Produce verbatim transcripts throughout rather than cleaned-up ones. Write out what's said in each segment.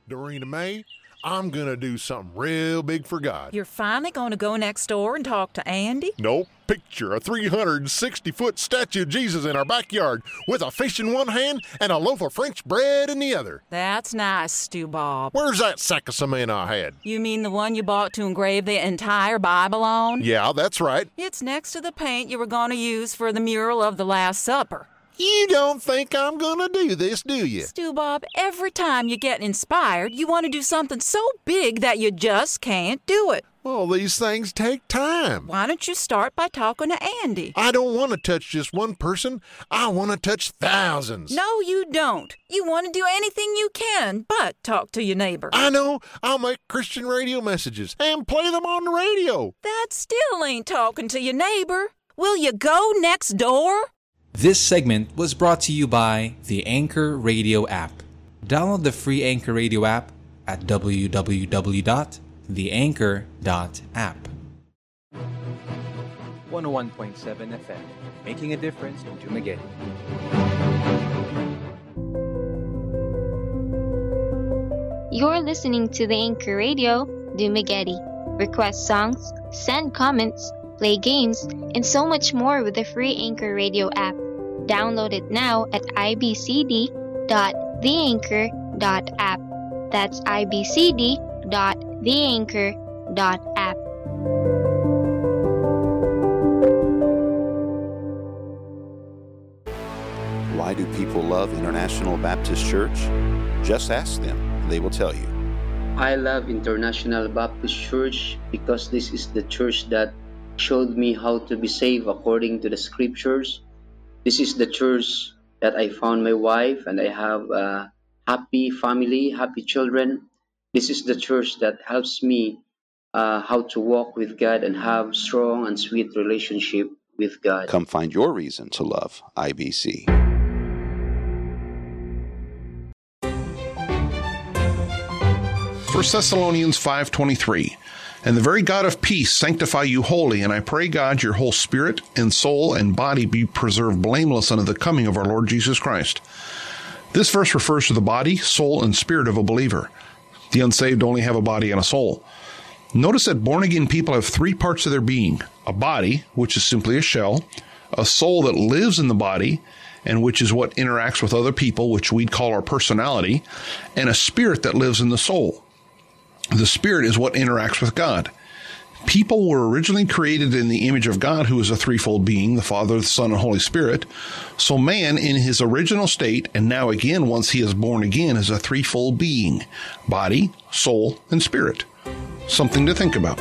Dorena May, I'm going to do something real big for God. You're finally going to go next door and talk to Andy? Nope. Picture a three hundred sixty foot statue of Jesus in our backyard with a fish in one hand and a loaf of French bread in the other. That's nice, Stu Bob. Where's that sack of cement I had? You mean the one you bought to engrave the entire Bible on? Yeah, that's right. It's next to the paint you were going to use for the mural of the Last Supper. You don't think I'm going to do this, do you? Stu Bob, every time you get inspired, you want to do something so big that you just can't do it. Well, these things take time. Why don't you start by talking to Andy? I don't want to touch just one person. I want to touch thousands. No, you don't. You want to do anything you can but talk to your neighbor. I know. I'll make Christian radio messages and play them on the radio. That still ain't talking to your neighbor. Will you go next door? This segment was brought to you by the Anchor Radio app. Download the free Anchor Radio app at w w w dot the anchor dot app. one oh one point seven F M, making a difference in Dumaguete. You're listening to the Anchor Radio, Dumaguete. Request songs, send comments, play games, and so much more with the free Anchor Radio app. Download it now at i b c d dot the anchor dot app. That's i b c d dot the anchor dot app. Why do people love International Baptist Church? Just ask them, and they will tell you. I love International Baptist Church because this is the church that showed me how to be saved according to the scriptures. This is the church that I found my wife and I have a happy family, happy children. This is the church that helps me uh, how to walk with God and have strong and sweet relationship with God. Come find your reason to love I B C. First Thessalonians five twenty-three. And the very God of peace sanctify you wholly, and I pray God your whole spirit and soul and body be preserved blameless unto the coming of our Lord Jesus Christ. This verse refers to the body, soul, and spirit of a believer. The unsaved only have a body and a soul. Notice that born-again people have three parts of their being: a body, which is simply a shell, a soul that lives in the body, and which is what interacts with other people, which we'd call our personality, and a spirit that lives in the soul. The spirit is what interacts with God. People were originally created in the image of God, who is a threefold being, the Father, the Son, and Holy Spirit. So man, in his original state, and now again once he is born again, is a threefold being: body, soul, and spirit. Something to think about.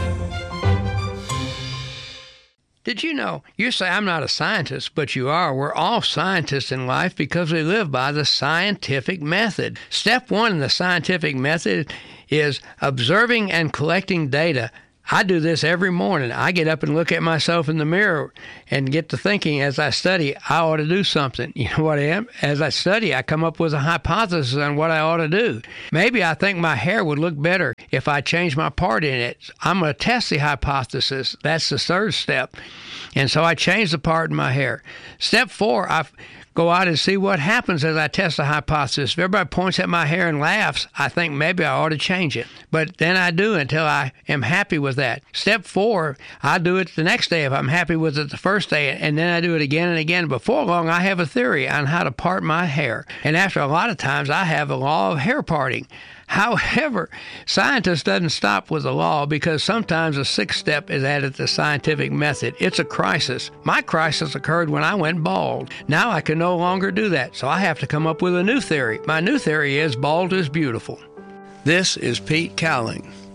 Did you know? You say, I'm not a scientist, but you are. We're all scientists in life because we live by the scientific method. Step one in the scientific method is observing and collecting data. I do this every morning. I get up and look at myself in the mirror and get to thinking as I study, I ought to do something. You know what I am? As I study, I come up with a hypothesis on what I ought to do. Maybe I think my hair would look better if I changed my part in it. I'm going to test the hypothesis. That's the third step. And so I change the part in my hair. Step four, I go out and see what happens as I test the hypothesis. If everybody points at my hair and laughs, I think maybe I ought to change it. But then I do until I am happy with that. Step four, I do it the next day if I'm happy with it the first day, and then I do it again and again. Before long, I have a theory on how to part my hair. And after a lot of times, I have a law of hair parting. However, scientists doesn't stop with the law, because sometimes a sixth step is added to scientific method. It's a crisis. My crisis occurred when I went bald. Now I can no longer do that, so I have to come up with a new theory. My new theory is bald is beautiful. This is Pete Cowling.